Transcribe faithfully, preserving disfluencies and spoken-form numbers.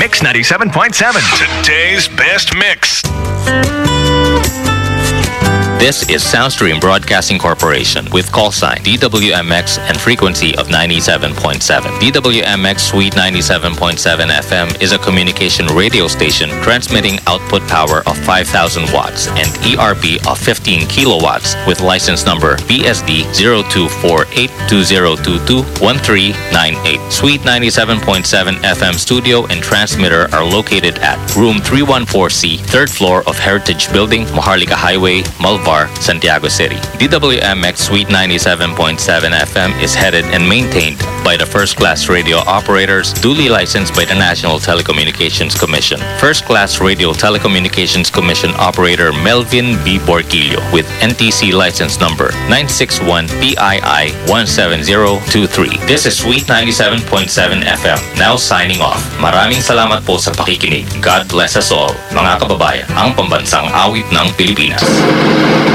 Mix ninety-seven point seven. Today's best mix. This is Soundstream Broadcasting Corporation with call sign D W M X and frequency of ninety-seven point seven. D W M X Suite ninety-seven point seven F M is a communication radio station transmitting output power of five thousand watts and E R B of fifteen kilowatts with license number B S D zero two four eight two zero two two one three nine eight. Suite ninety-seven point seven F M studio and transmitter are located at room three one four C, third floor of Heritage Building, Maharlika Highway, Malvar, Santiago City. D W M X Suite ninety-seven point seven F M is headed and maintained by the first-class radio operators duly licensed by the National Telecommunications Commission. First-class Radio Telecommunications Commission operator Melvin B. Borquillo with N T C license number nine six one P I I one seven zero two three. This is Suite ninety-seven point seven F M. Now signing off. Maraming salamat po sa pakikinig. God bless us all. Mga kababayan, ang pambansang awit ng Pilipinas.